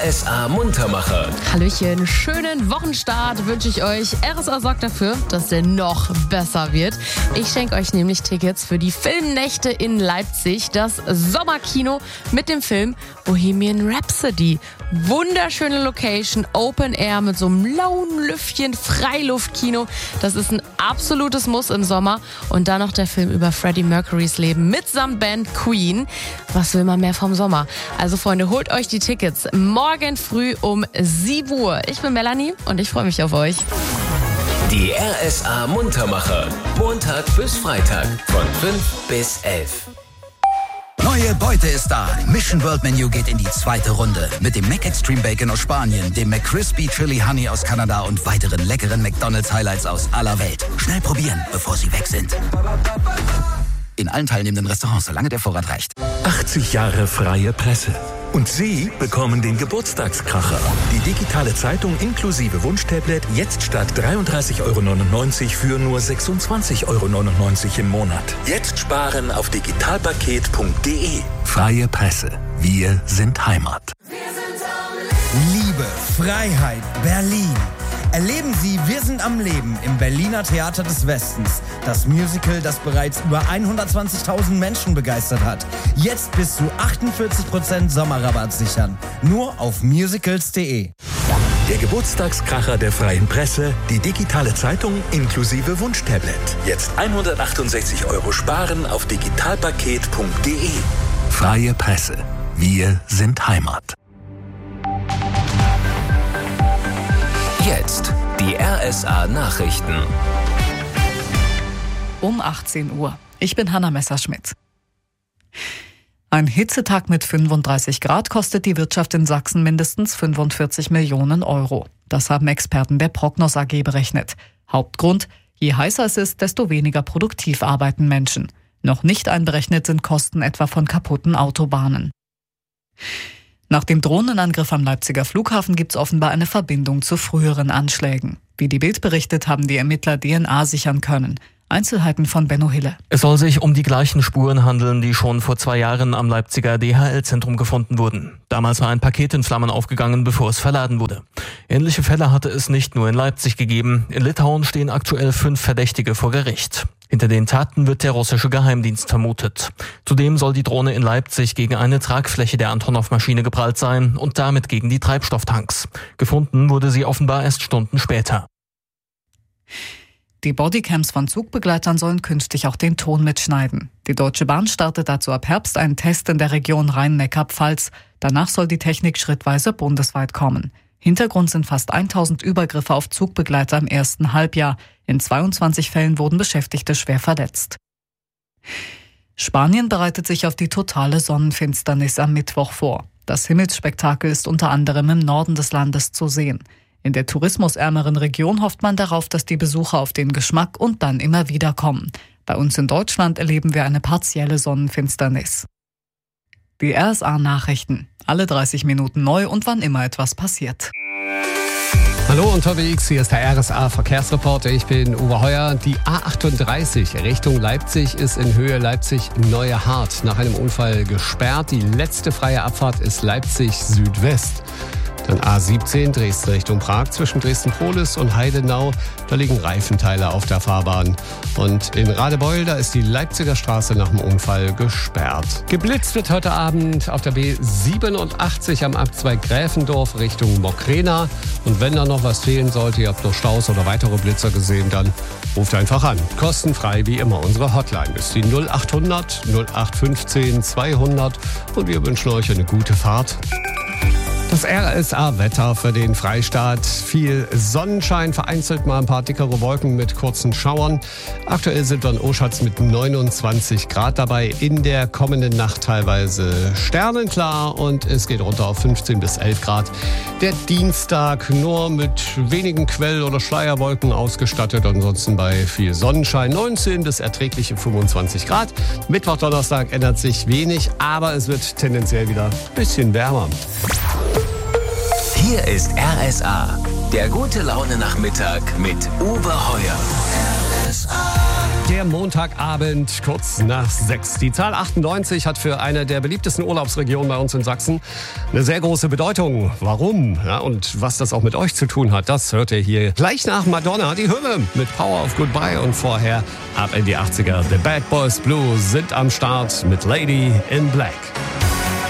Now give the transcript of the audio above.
RSA Muntermacher. Hallöchen, schönen Wochenstart wünsche ich euch. RSA sorgt dafür, dass der noch besser wird. Ich schenke euch nämlich Tickets für die Filmnächte in Leipzig, das Sommerkino mit dem Film Bohemian Rhapsody. Wunderschöne Location, Open Air mit so einem lauen Lüftchen, Freiluftkino. Das ist ein absolutes Muss im Sommer. Und dann noch der Film über Freddie Mercurys Leben mitsamt Band Queen. Was will man mehr vom Sommer? Also Freunde, holt euch die Tickets morgen früh um 7 Uhr. Ich bin Melanie und ich freue mich auf euch. Die RSA Muntermacher. Montag bis Freitag von 5 bis 11. Neue Beute ist da. Mission World Menu geht in die zweite Runde. Mit dem McExtreme Bacon aus Spanien, dem McCrispy Chili Honey aus Kanada und weiteren leckeren McDonald's Highlights aus aller Welt. Schnell probieren, bevor sie weg sind. In allen teilnehmenden Restaurants, solange der Vorrat reicht. 80 Jahre freie Presse. Und Sie bekommen den Geburtstagskracher. Die digitale Zeitung inklusive Wunschtablet jetzt statt 33,99 € für nur 26,99 € im Monat. Jetzt sparen auf digitalpaket.de. Freie Presse. Wir sind Heimat. Liebe, Freiheit, Berlin. Erleben Sie Wir sind am Leben im Berliner Theater des Westens. Das Musical, das bereits über 120.000 Menschen begeistert hat. Jetzt bis zu 48% Sommerrabatt sichern. Nur auf musicals.de. Der Geburtstagskracher der freien Presse, die digitale Zeitung inklusive Wunschtablet. Jetzt 168 € sparen auf digitalpaket.de. Freie Presse. Wir sind Heimat. Jetzt die RSA Nachrichten. Um 18 Uhr. Ich bin Hanna Messerschmidt. Ein Hitzetag mit 35 Grad kostet die Wirtschaft in Sachsen mindestens 45 Millionen €. Das haben Experten der Prognos AG berechnet. Hauptgrund: je heißer es ist, desto weniger produktiv arbeiten Menschen. Noch nicht einberechnet sind Kosten etwa von kaputten Autobahnen. Nach dem Drohnenangriff am Leipziger Flughafen gibt es offenbar eine Verbindung zu früheren Anschlägen. Wie die Bild berichtet, haben die Ermittler DNA sichern können. Einzelheiten von Benno Hille. Es soll sich um die gleichen Spuren handeln, die schon vor 2 Jahren am Leipziger DHL-Zentrum gefunden wurden. Damals war ein Paket in Flammen aufgegangen, bevor es verladen wurde. Ähnliche Fälle hatte es nicht nur in Leipzig gegeben. In Litauen stehen aktuell 5 Verdächtige vor Gericht. Hinter den Taten wird der russische Geheimdienst vermutet. Zudem soll die Drohne in Leipzig gegen eine Tragfläche der Antonov-Maschine geprallt sein und damit gegen die Treibstofftanks. Gefunden wurde sie offenbar erst Stunden später. Die Bodycams von Zugbegleitern sollen künftig auch den Ton mitschneiden. Die Deutsche Bahn startet dazu ab Herbst einen Test in der Region Rhein-Neckar-Pfalz. Danach soll die Technik schrittweise bundesweit kommen. Hintergrund sind fast 1000 Übergriffe auf Zugbegleiter im ersten Halbjahr. In 22 Fällen wurden Beschäftigte schwer verletzt. Spanien bereitet sich auf die totale Sonnenfinsternis am Mittwoch vor. Das Himmelsspektakel ist unter anderem im Norden des Landes zu sehen. In der tourismusärmeren Region hofft man darauf, dass die Besucher auf den Geschmack und dann immer wieder kommen. Bei uns in Deutschland erleben wir eine partielle Sonnenfinsternis. Die RSA-Nachrichten. Alle 30 Minuten neu und wann immer etwas passiert. Hallo unterwegs, hier ist der RSA-Verkehrsreporter. Ich bin Uwe Heuer. Die A38 Richtung Leipzig ist in Höhe Leipzig-Neue Hart nach einem Unfall gesperrt. Die letzte freie Abfahrt ist Leipzig Südwest. Dann A17 Dresden Richtung Prag zwischen Dresden-Polis und Heidenau. Da liegen Reifenteile auf der Fahrbahn. Und in Radebeul, da ist die Leipziger Straße nach dem Unfall gesperrt. Geblitzt wird heute Abend auf der B87 am Abzweig Gräfendorf Richtung Mokrena. Und wenn da noch was fehlen sollte, ihr habt noch Staus oder weitere Blitzer gesehen, dann ruft einfach an. Kostenfrei wie immer. Unsere Hotline ist die 0800 0815 200. Und wir wünschen euch eine gute Fahrt. Das RSA-Wetter für den Freistaat. Viel Sonnenschein, vereinzelt mal ein paar dickere Wolken mit kurzen Schauern. Aktuell sind wir in Oschatz mit 29 Grad dabei. In der kommenden Nacht teilweise sternenklar und es geht runter auf 15 bis 11 Grad. Der Dienstag nur mit wenigen Quell- oder Schleierwolken ausgestattet. Ansonsten bei viel Sonnenschein 19 bis erträgliche 25 Grad. Mittwoch, Donnerstag ändert sich wenig, aber es wird tendenziell wieder ein bisschen wärmer. Hier ist RSA, der gute Laune Nachmittag mit Uwe Heuer. RSA. der Montagabend, kurz nach 6. Die Zahl 98 hat für eine der beliebtesten Urlaubsregionen bei uns in Sachsen eine sehr große Bedeutung. Warum? Ja, und was das auch mit euch zu tun hat, das hört ihr hier gleich nach Madonna. Die Hymne mit Power of Goodbye und vorher ab in die 80er. The Bad Boys Blues sind am Start mit Lady in Black.